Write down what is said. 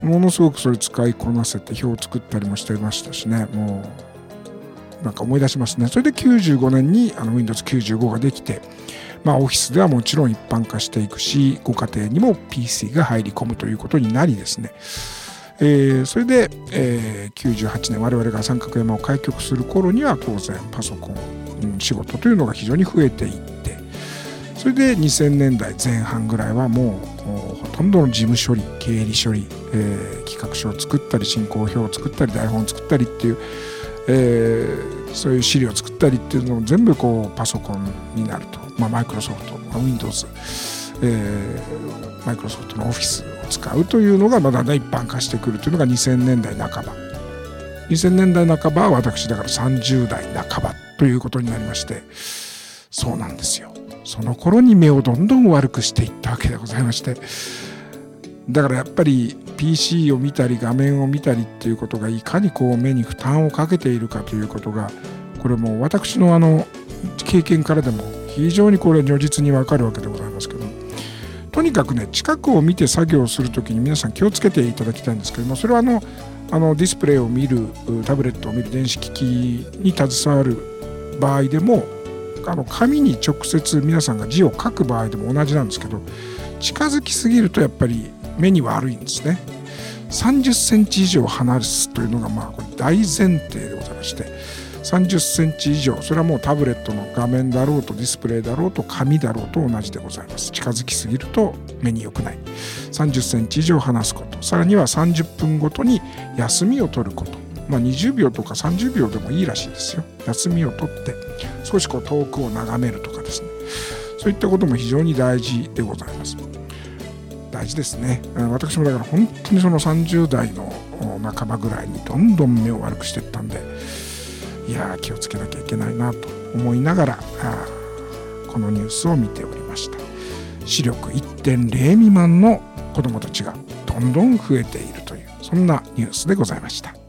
ものすごくそれ使いこなせて表を作ったりもしてましたしね、もうなんか思い出しますね。それで95年にWindows 95ができて、オフィスではもちろん一般化していくし、ご家庭にも PC が入り込むということになりですね、それで、98年我々が三角山を開局する頃には当然パソコン、仕事というのが非常に増えていって、それで2000年代前半ぐらいはもうほとんどの事務処理、経理処理、企画書を作ったり進行表を作ったり台本を作ったりっていう、そういう資料を作ったりっていうのを全部パソコンになると、マイクロソフト、Windows、マイクロソフトのオフィスを使うというのがだんだん一般化してくるというのが2000年代半ば。2000年代半ばは私だから30代半ばということになりまして、そうなんですよ。その頃に目をどんどん悪くしていったわけでございまして、だからやっぱり PC を見たり画面を見たりっていうことがいかに目に負担をかけているかということが、これも私の経験からでも非常にこれ如実にわかるわけでございますけど、とにかくね、近くを見て作業をするときに皆さん気をつけていただきたいんですけども、それはディスプレイを見る、タブレットを見る電子機器に携わる場合でも、紙に直接皆さんが字を書く場合でも同じなんですけど、近づきすぎるとやっぱり目に悪いんですね。30センチ以上離すというのがこれ大前提でございまして、30センチ以上、それはもうタブレットの画面だろうとディスプレイだろうと紙だろうと同じでございます。近づきすぎると目に良くない。30センチ以上離すこと、さらには30分ごとに休みを取ること。20秒とか30秒でもいいらしいですよ。休みを取って少し遠くを眺めるとかですね。そういったことも非常に大事でございます。大事ですね。私もだから本当にその30代の半ばぐらいにどんどん目を悪くしていったんで、いや気をつけなきゃいけないなと思いながらこのニュースを見ておりました。視力 1.0 未満の子どもたちがどんどん増えているという、そんなニュースでございました。